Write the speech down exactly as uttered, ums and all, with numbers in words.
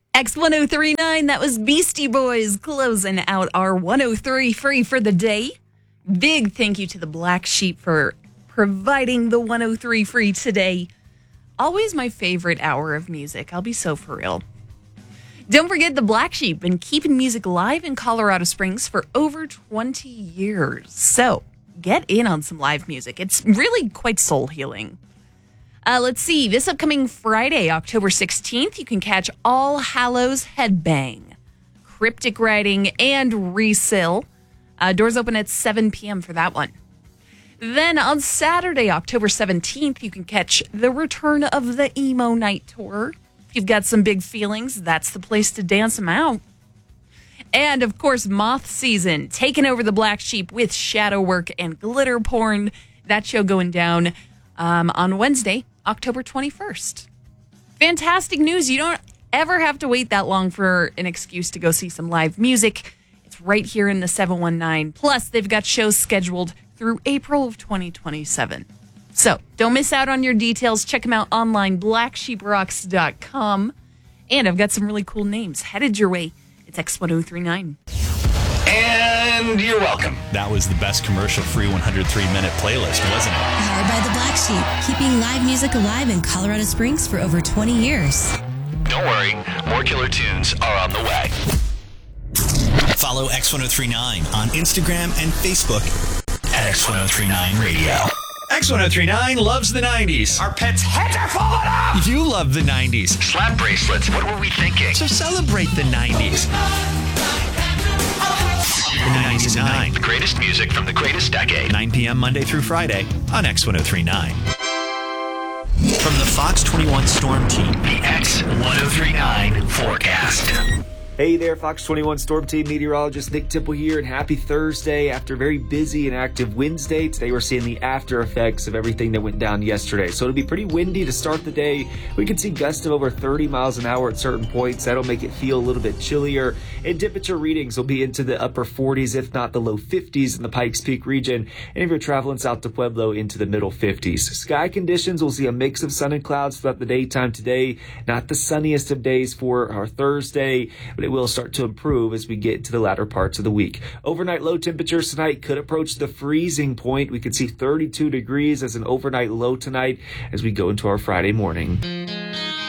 X ten thirty-nine, that was Beastie Boys closing out our one oh three free for the day. Big thank you to the Black Sheep for providing the one oh three free today. Always my favorite hour of music. I'll be so for real. Don't forget the Black Sheep been keeping music live in Colorado Springs for over twenty years. So get in on some live music. It's really quite soul healing. Uh, let's see. This upcoming Friday, October sixteenth, you can catch All Hallows Headbang, Cryptic Writing, and Resale. Uh, doors open at seven p.m. for that one. Then on Saturday, October seventeenth, you can catch the return of the Emo Night Tour. If you've got some big feelings, that's the place to dance them out. And, of course, Moth Season, taking over the Black Sheep with Shadow Work and Glitter Porn. That show going down um, on Wednesday, October twenty-first. Fantastic news. You don't ever have to wait that long for an excuse to go see some live music. It's right here in the seven one nine. Plus, they've got shows scheduled through April of twenty twenty-seven. So, don't miss out on your details. Check them out online, black sheep rocks dot com. And I've got some really cool names headed your way. It's X ten thirty-nine. And you're welcome. That was the best commercial-free one hundred three minute playlist, wasn't it? Powered by the Black Sheep, keeping live music alive in Colorado Springs for over twenty years. Don't worry, more killer tunes are on the way. Follow X ten thirty-nine on Instagram and Facebook at X ten thirty-nine Radio. X ten thirty-nine loves the nineties. Our pets' heads are falling off! You love the nineties. Slap bracelets, what were we thinking? So celebrate the nineties. The nineties and nine. The greatest music from the greatest decade. nine p.m. Monday through Friday on X ten thirty-nine. From the Fox twenty-one Storm Team, The X ten thirty-nine Forecast. Hey there, Fox twenty-one Storm Team meteorologist Nick Temple here, and happy Thursday. After a very busy and active Wednesday, today we're seeing the after effects of everything that went down yesterday. So it'll be pretty windy to start the day. We could see gusts of over thirty miles an hour at certain points. That'll make it feel a little bit chillier. And temperature readings will be into the upper forties, if not the low fifties in the Pikes Peak region. And if you're traveling south to Pueblo, into the middle fifties. Sky conditions, we'll see a mix of sun and clouds throughout the daytime today. Not the sunniest of days for our Thursday, but it will start to improve as we get to the latter parts of the week. Overnight low temperatures tonight could approach the freezing point. We could see thirty-two degrees as an overnight low tonight as we go into our Friday morning.